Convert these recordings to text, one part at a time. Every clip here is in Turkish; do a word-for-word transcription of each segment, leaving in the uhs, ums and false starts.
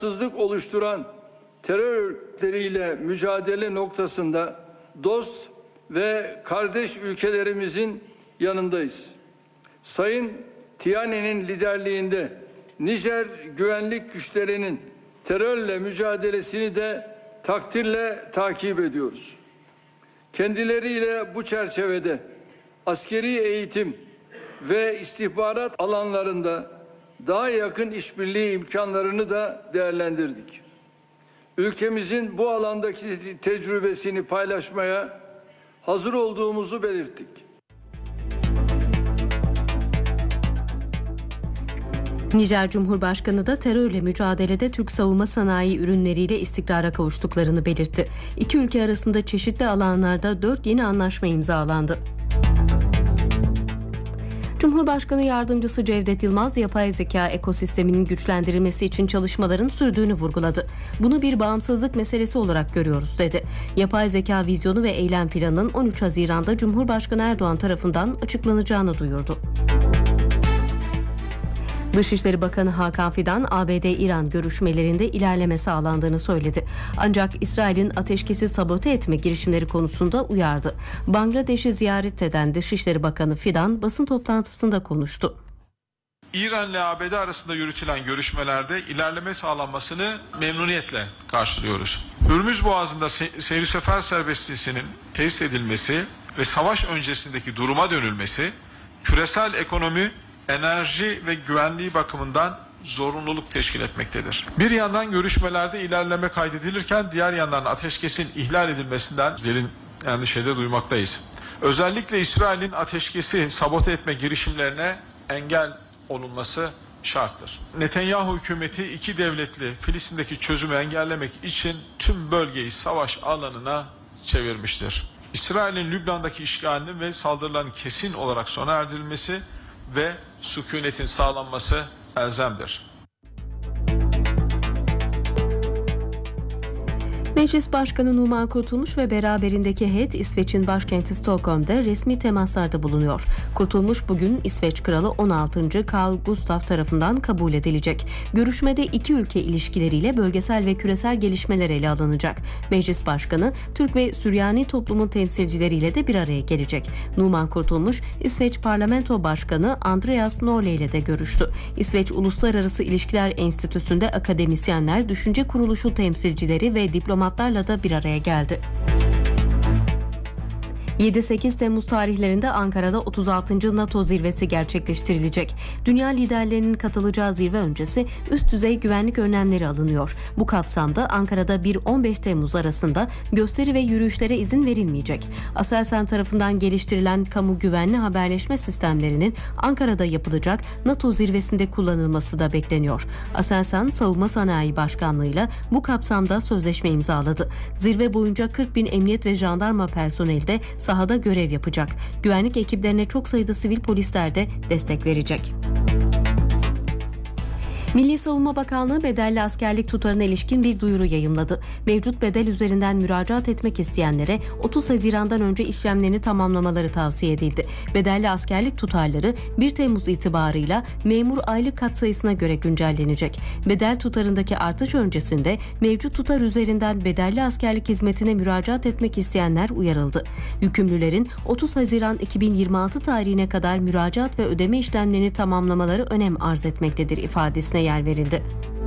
Sızlık oluşturan terör örgütleriyle mücadele noktasında dost ve kardeş ülkelerimizin yanındayız. Sayın Tiane'nin liderliğinde Nijer güvenlik güçlerinin terörle mücadelesini de takdirle takip ediyoruz. Kendileriyle bu çerçevede askeri eğitim ve istihbarat alanlarında daha yakın işbirliği imkanlarını da değerlendirdik. Ülkemizin bu alandaki tecrübesini paylaşmaya hazır olduğumuzu belirttik. Nijer Cumhurbaşkanı da terörle mücadelede Türk savunma sanayi ürünleriyle istikrara kavuştuklarını belirtti. İki ülke arasında çeşitli alanlarda dört yeni anlaşma imzalandı. Cumhurbaşkanı Yardımcısı Cevdet Yılmaz, yapay zeka ekosisteminin güçlendirilmesi için çalışmaların sürdüğünü vurguladı. Bunu bir bağımsızlık meselesi olarak görüyoruz dedi. Yapay zeka vizyonu ve eylem planının on üç Haziran'da Cumhurbaşkanı Erdoğan tarafından açıklanacağını duyurdu. Dışişleri Bakanı Hakan Fidan, A B D-İran görüşmelerinde ilerleme sağlandığını söyledi. Ancak İsrail'in ateşkesi sabote etme girişimleri konusunda uyardı. Bangladeş'i ziyaret eden Dışişleri Bakanı Fidan basın toplantısında konuştu. İran ile A B D arasında yürütülen görüşmelerde ilerleme sağlanmasını memnuniyetle karşılıyoruz. Hürmüz Boğazı'nda se- seyir sefer serbestliğinin tesis edilmesi ve savaş öncesindeki duruma dönülmesi, küresel ekonomi, enerji ve güvenliği bakımından zorunluluk teşkil etmektedir. Bir yandan görüşmelerde ilerleme kaydedilirken diğer yandan ateşkesin ihlal edilmesinden derin endişede duymaktayız. Özellikle İsrail'in ateşkesi sabote etme girişimlerine engel olunması şarttır. Netanyahu hükümeti iki devletli Filistin'deki çözümü engellemek için tüm bölgeyi savaş alanına çevirmiştir. İsrail'in Lübnan'daki işgalinin ve saldırıların kesin olarak sona erdirilmesi ve sükunetin sağlanması elzemdir. Meclis Başkanı Numan Kurtulmuş ve beraberindeki heyet İsveç'in başkenti Stockholm'da resmi temaslarda bulunuyor. Kurtulmuş bugün İsveç Kralı on altıncı Carl Gustaf tarafından kabul edilecek. Görüşmede iki ülke ilişkileriyle bölgesel ve küresel gelişmeler ele alınacak. Meclis Başkanı Türk ve Süryani toplumun temsilcileriyle de bir araya gelecek. Numan Kurtulmuş, İsveç Parlamento Başkanı Andreas Norley ile de görüştü. İsveç Uluslararası İlişkiler Enstitüsü'nde akademisyenler, düşünce kuruluşu temsilcileri ve diplomatlarla da bir araya geldi. yedi sekiz Temmuz tarihlerinde Ankara'da otuz altıncı NATO zirvesi gerçekleştirilecek. Dünya liderlerinin katılacağı zirve öncesi üst düzey güvenlik önlemleri alınıyor. Bu kapsamda Ankara'da bir on beş Temmuz arasında gösteri ve yürüyüşlere izin verilmeyecek. Aselsan tarafından geliştirilen kamu güvenli haberleşme sistemlerinin Ankara'da yapılacak NATO zirvesinde kullanılması da bekleniyor. Aselsan Savunma Sanayi Başkanlığı'yla bu kapsamda sözleşme imzaladı. Zirve boyunca kırk bin emniyet ve jandarma personeli de sahada görev yapacak. Güvenlik ekiplerine çok sayıda sivil polisler de destek verecek. Milli Savunma Bakanlığı bedelli askerlik tutarına ilişkin bir duyuru yayımladı. Mevcut bedel üzerinden müracaat etmek isteyenlere otuz Haziran'dan önce işlemlerini tamamlamaları tavsiye edildi. Bedelli askerlik tutarları bir Temmuz itibarıyla memur aylık katsayısına göre güncellenecek. Bedel tutarındaki artış öncesinde mevcut tutar üzerinden bedelli askerlik hizmetine müracaat etmek isteyenler uyarıldı. Yükümlülerin otuz Haziran iki bin yirmi altı tarihine kadar müracaat ve ödeme işlemlerini tamamlamaları önem arz etmektedir ifadesine yer verildi.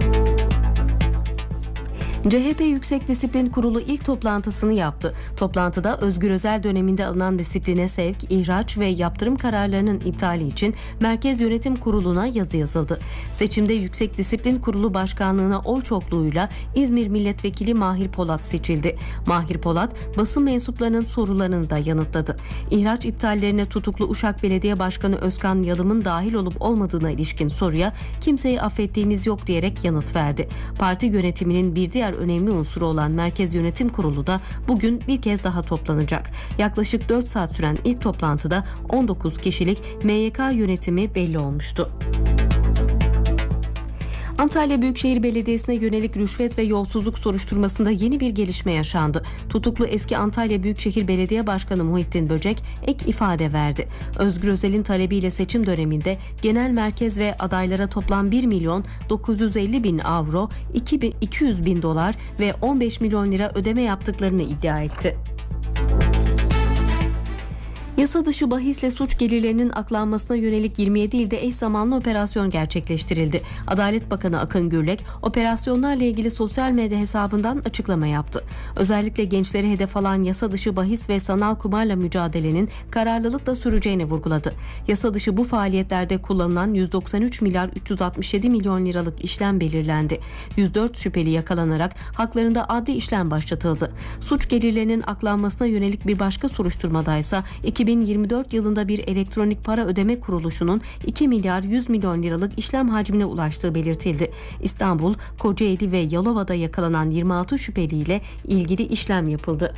C H P Yüksek Disiplin Kurulu ilk toplantısını yaptı. Toplantıda Özgür Özel döneminde alınan disipline sevk, ihraç ve yaptırım kararlarının iptali için Merkez Yönetim Kurulu'na yazı yazıldı. Seçimde Yüksek Disiplin Kurulu Başkanlığı'na oy çokluğuyla İzmir Milletvekili Mahir Polat seçildi. Mahir Polat, basın mensuplarının sorularını da yanıtladı. İhraç iptallerine tutuklu Uşak Belediye Başkanı Özkan Yalım'ın dahil olup olmadığına ilişkin soruya kimseyi affettiğimiz yok diyerek yanıt verdi. Parti yönetiminin bir diğer önemli unsuru olan Merkez Yönetim Kurulu da bugün bir kez daha toplanacak. Yaklaşık dört saat süren ilk toplantıda on dokuz kişilik M Y K yönetimi belli olmuştu. Antalya Büyükşehir Belediyesi'ne yönelik rüşvet ve yolsuzluk soruşturmasında yeni bir gelişme yaşandı. Tutuklu eski Antalya Büyükşehir Belediye Başkanı Muhittin Böcek ek ifade verdi. Özgür Özel'in talebiyle seçim döneminde genel merkez ve adaylara toplam bir milyon dokuz yüz elli bin avro, iki yüz bin dolar ve on beş milyon lira ödeme yaptıklarını iddia etti. Yasa dışı bahisle suç gelirlerinin aklanmasına yönelik yirmi yedi ilde eş zamanlı operasyon gerçekleştirildi. Adalet Bakanı Akın Gürlek, operasyonlarla ilgili sosyal medya hesabından açıklama yaptı. Özellikle gençleri hedef alan yasa dışı bahis ve sanal kumarla mücadelenin kararlılıkla süreceğini vurguladı. Yasa dışı bu faaliyetlerde kullanılan yüz doksan üç milyar üç yüz altmış yedi milyon liralık işlem belirlendi. yüz dört şüpheli yakalanarak haklarında adli işlem başlatıldı. Suç gelirlerinin aklanmasına yönelik bir başka soruşturmadaysa iki bin yirmi dört yılında bir elektronik para ödeme kuruluşunun iki milyar yüz milyon liralık işlem hacmine ulaştığı belirtildi. İstanbul, Kocaeli ve Yalova'da yakalanan yirmi altı şüpheliyle ilgili işlem yapıldı.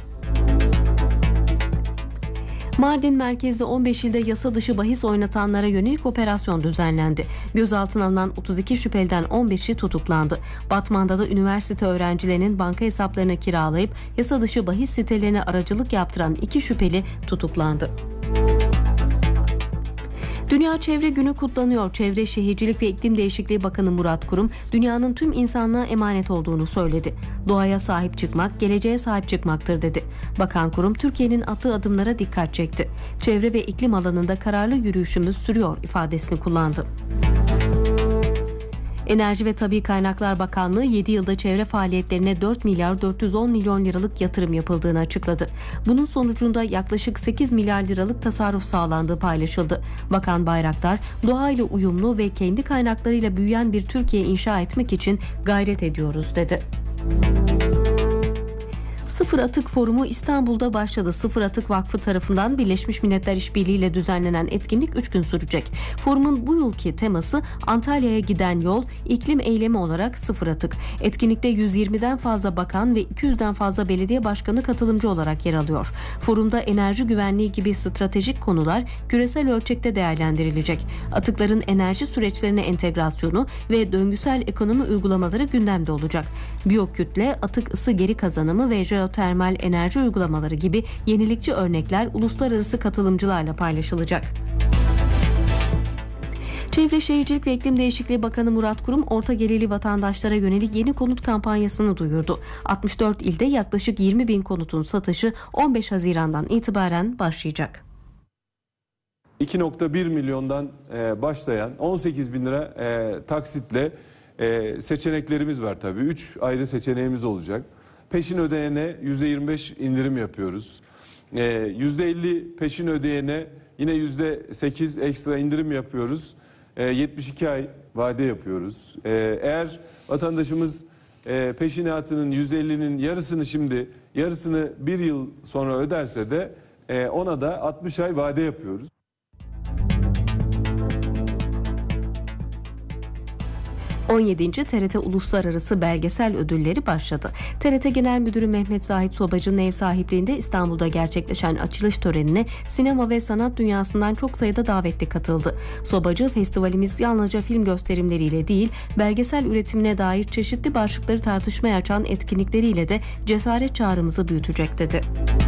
Mardin merkezli on beş ilde yasa dışı bahis oynatanlara yönelik operasyon düzenlendi. Gözaltına alınan otuz iki şüpheliden on beşi tutuklandı. Batman'da da üniversite öğrencilerinin banka hesaplarını kiralayıp yasa dışı bahis sitelerine aracılık yaptıran iki şüpheli tutuklandı. Dünya Çevre Günü kutlanıyor. Çevre, Şehircilik ve İklim Değişikliği Bakanı Murat Kurum, dünyanın tüm insanlığa emanet olduğunu söyledi. Doğaya sahip çıkmak, geleceğe sahip çıkmaktır dedi. Bakan Kurum, Türkiye'nin attığı adımlara dikkat çekti. Çevre ve iklim alanında kararlı yürüyüşümüz sürüyor ifadesini kullandı. Enerji ve Tabii Kaynaklar Bakanlığı yedi yılda çevre faaliyetlerine dört milyar dört yüz on milyon liralık yatırım yapıldığını açıkladı. Bunun sonucunda yaklaşık sekiz milyar liralık tasarruf sağlandığı paylaşıldı. Bakan Bayraktar, doğayla uyumlu ve kendi kaynaklarıyla büyüyen bir Türkiye inşa etmek için gayret ediyoruz dedi. Sıfır Atık Forumu İstanbul'da başladı. Sıfır Atık Vakfı tarafından Birleşmiş Milletler İşbirliği'yle düzenlenen etkinlik üç gün sürecek. Forumun bu yılki teması Antalya'ya giden yol, iklim eylemi olarak sıfır atık. Etkinlikte yüz yirmiden fazla bakan ve iki yüzden fazla belediye başkanı katılımcı olarak yer alıyor. Forumda enerji güvenliği gibi stratejik konular küresel ölçekte değerlendirilecek. Atıkların enerji süreçlerine entegrasyonu ve döngüsel ekonomi uygulamaları gündemde olacak. Biyokütle, atık ısı geri kazanımı ve jeotermal enerji uygulamaları gibi yenilikçi örnekler uluslararası katılımcılarla paylaşılacak. Çevre, Şehircilik ve İklim Değişikliği Bakanı Murat Kurum, orta gelirli vatandaşlara yönelik yeni konut kampanyasını duyurdu. altmış dört ilde yaklaşık yirmi bin konutun satışı on beş Haziran'dan itibaren başlayacak. iki nokta bir milyondan başlayan on sekiz bin lira taksitle seçeneklerimiz var tabii. üç ayrı seçeneğimiz olacak. Peşin ödeyene yüzde yirmi beş indirim yapıyoruz. yüzde elli peşin ödeyene yine yüzde sekiz ekstra indirim yapıyoruz. yetmiş iki ay vade yapıyoruz. Eğer vatandaşımız peşinatının yüzde ellinin yarısını şimdi, yarısını bir yıl sonra öderse de ona da altmış ay vade yapıyoruz. on yedinci T R T Uluslararası Belgesel Ödülleri başladı. T R T Genel Müdürü Mehmet Zahit Sobacı'nın ev sahipliğinde İstanbul'da gerçekleşen açılış törenine sinema ve sanat dünyasından çok sayıda davetli katıldı. Sobacı, festivalimiz yalnızca film gösterimleriyle değil, belgesel üretimine dair çeşitli başlıkları tartışmaya açan etkinlikleriyle de cesaret çağrımızı büyütecek dedi.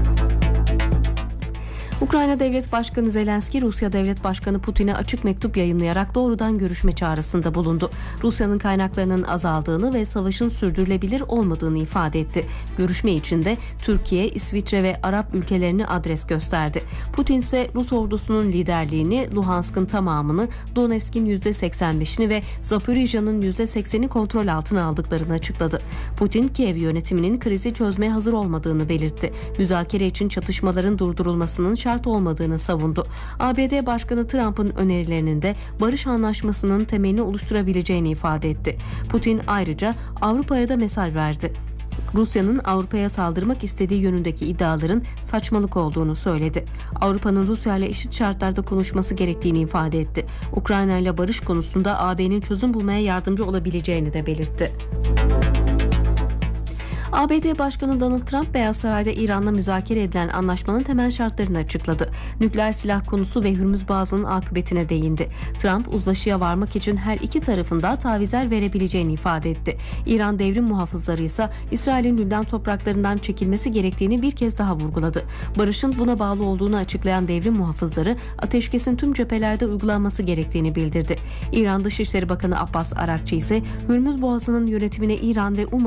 Ukrayna Devlet Başkanı Zelenski, Rusya Devlet Başkanı Putin'e açık mektup yayınlayarak doğrudan görüşme çağrısında bulundu. Rusya'nın kaynaklarının azaldığını ve savaşın sürdürülebilir olmadığını ifade etti. Görüşme içinde Türkiye, İsviçre ve Arap ülkelerini adres gösterdi. Putin ise Rus ordusunun liderliğini, Luhansk'ın tamamını, Donetsk'in yüzde seksen beşini ve Zaporijya'nın yüzde seksenini kontrol altına aldıklarını açıkladı. Putin, Kiev yönetiminin krizi çözmeye hazır olmadığını belirtti. Müzakere için çatışmaların durdurulmasının şart olmadığını savundu. A B D Başkanı Trump'ın önerilerinin de barış anlaşmasının temelini oluşturabileceğini ifade etti. Putin ayrıca Avrupa'ya da mesaj verdi. Rusya'nın Avrupa'ya saldırmak istediği yönündeki iddiaların saçmalık olduğunu söyledi. Avrupa'nın Rusya ile eşit şartlarda konuşması gerektiğini ifade etti. Ukrayna ile barış konusunda A B'nin çözüm bulmaya yardımcı olabileceğini de belirtti. A B D Başkanı Donald Trump, Beyaz Saray'da İran'la müzakere edilen anlaşmanın temel şartlarını açıkladı. Nükleer silah konusu ve Hürmüz Boğazı'nın akıbetine değindi. Trump, uzlaşıya varmak için her iki tarafın da tavizler verebileceğini ifade etti. İran devrim muhafızları ise İsrail'in Lübnan topraklarından çekilmesi gerektiğini bir kez daha vurguladı. Barışın buna bağlı olduğunu açıklayan devrim muhafızları, ateşkesin tüm cephelerde uygulanması gerektiğini bildirdi. İran Dışişleri Bakanı Abbas Arakçı ise Hürmüz Boğazı'nın yönetimine İran ve